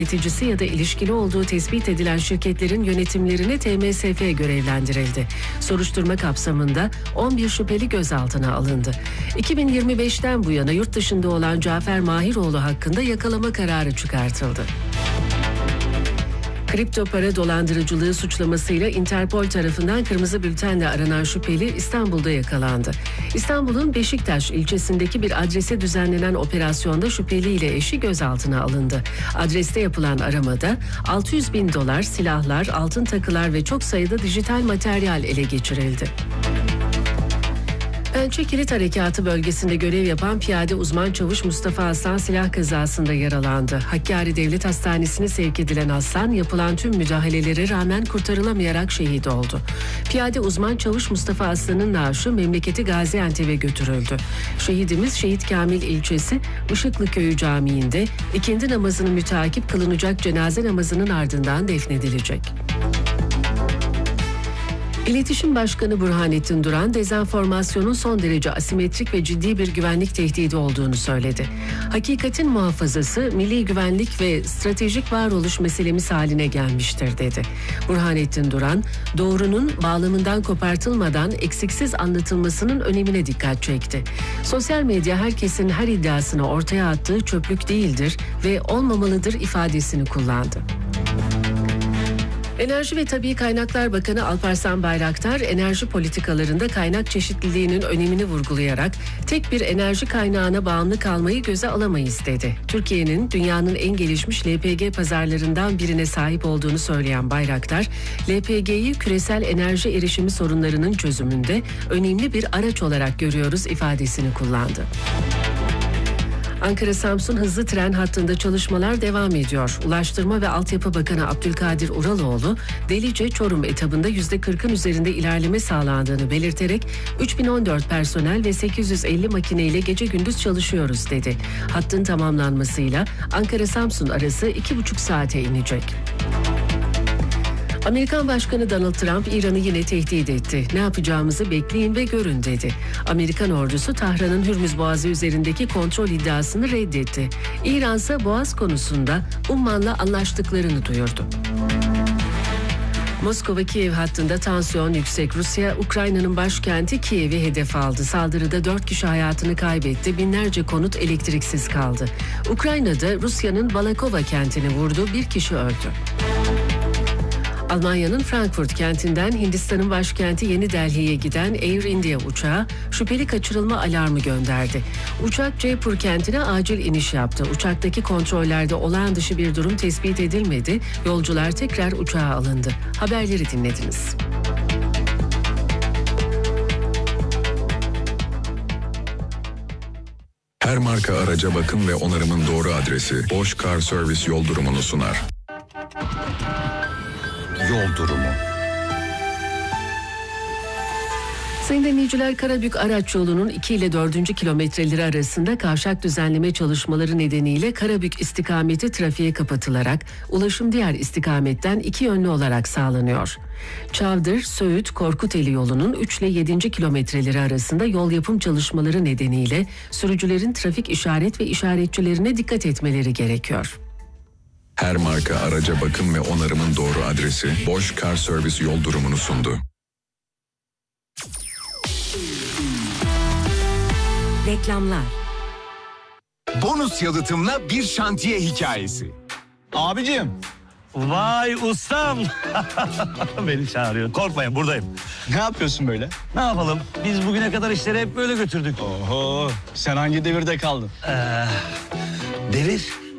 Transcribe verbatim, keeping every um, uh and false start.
yöneticisi ya da ilişkili olduğu tespit edilen şirketlerin yönetimlerine T M S F görevlendirildi. Soruşturma kapsamında on bir şüpheli gözaltına alındı. iki bin yirmi beşten bu yana yurt dışında olan Cafer Mahiroğlu hakkında yakalama kararı çıkartıldı. Kripto para dolandırıcılığı suçlamasıyla Interpol tarafından kırmızı bültenle aranan şüpheli İstanbul'da yakalandı. İstanbul'un Beşiktaş ilçesindeki bir adrese düzenlenen operasyonda şüpheli ile eşi gözaltına alındı. Adreste yapılan aramada altı yüz bin dolar, silahlar, altın takılar ve çok sayıda dijital materyal ele geçirildi. Pençe Kilit Harekatı bölgesinde görev yapan piyade uzman çavuş Mustafa Aslan silah kazasında yaralandı. Hakkari Devlet Hastanesi'ne sevk edilen Aslan yapılan tüm müdahalelere rağmen kurtarılamayarak şehit oldu. Piyade uzman çavuş Mustafa Aslan'ın naaşı memleketi Gaziantep'e götürüldü. Şehidimiz Şehit Kamil ilçesi Işıklı Köyü Camii'nde ikindi namazını müteakip kılınacak cenaze namazının ardından defnedilecek. İletişim Başkanı Burhanettin Duran, dezenformasyonun son derece asimetrik ve ciddi bir güvenlik tehdidi olduğunu söyledi. Hakikatin muhafazası, milli güvenlik ve stratejik varoluş meselemiz haline gelmiştir dedi. Burhanettin Duran, doğrunun bağlamından kopartılmadan eksiksiz anlatılmasının önemine dikkat çekti. Sosyal medya herkesin her iddiasını ortaya attığı çöplük değildir ve olmamalıdır ifadesini kullandı. Enerji ve Tabii Kaynaklar Bakanı Alparslan Bayraktar, enerji politikalarında kaynak çeşitliliğinin önemini vurgulayarak tek bir enerji kaynağına bağımlı kalmayı göze alamayız dedi. Türkiye'nin dünyanın en gelişmiş L P G pazarlarından birine sahip olduğunu söyleyen Bayraktar, L P G'yi küresel enerji erişimi sorunlarının çözümünde önemli bir araç olarak görüyoruz ifadesini kullandı. Ankara-Samsun hızlı tren hattında çalışmalar devam ediyor. Ulaştırma ve Altyapı Bakanı Abdülkadir Uraloğlu, Delice-Çorum etabında yüzde kırkın üzerinde ilerleme sağlandığını belirterek üç bin on dört personel ve sekiz yüz elli makineyle gece gündüz çalışıyoruz dedi. Hattın tamamlanmasıyla Ankara-Samsun arası iki buçuk saate inecek. Amerikan Başkanı Donald Trump, İran'ı yine tehdit etti. Ne yapacağımızı bekleyin ve görün dedi. Amerikan ordusu Tahran'ın Hürmüz Boğazı üzerindeki kontrol iddiasını reddetti. İran ise Boğaz konusunda Umman'la anlaştıklarını duyurdu. Moskova-Kiev hattında tansiyon yüksek. Rusya, Ukrayna'nın başkenti Kiev'i hedef aldı. Saldırıda dört kişi hayatını kaybetti. Binlerce konut elektriksiz kaldı. Ukrayna'da Rusya'nın Balakova kentini vurdu. Bir kişi öldü. Almanya'nın Frankfurt kentinden Hindistan'ın başkenti Yeni Delhi'ye giden Air India uçağı şüpheli kaçırılma alarmı gönderdi. Uçak Jaipur kentine acil iniş yaptı. Uçaktaki kontrollerde olağan dışı bir durum tespit edilmedi. Yolcular tekrar uçağa alındı. Haberleri dinlediniz. Her marka araca bakım ve onarımın doğru adresi Bosch Car Service yol durumunu sunar. Yol durumu. Sayın dinleyiciler, Karabük Araç Yolu'nun iki ile dördüncü kilometreleri arasında kavşak düzenleme çalışmaları nedeniyle Karabük istikameti trafiğe kapatılarak ulaşım diğer istikametten iki yönlü olarak sağlanıyor. Çavdır, Söğüt, Korkuteli yolunun üç ile yedinci kilometreleri arasında yol yapım çalışmaları nedeniyle sürücülerin trafik işaret ve işaretçilerine dikkat etmeleri gerekiyor. Her marka araca bakım ve onarımın doğru adresi Bosch Car Service yol durumunu sundu. Reklamlar. Bonus yalıtımla bir şantiye hikayesi. Abicim. Vay ustam. Beni çağırıyor. Korkmayın, buradayım. Ne yapıyorsun böyle? Ne yapalım? Biz bugüne kadar işleri hep böyle götürdük. Oho, sen hangi devirde kaldın? Ee, devir.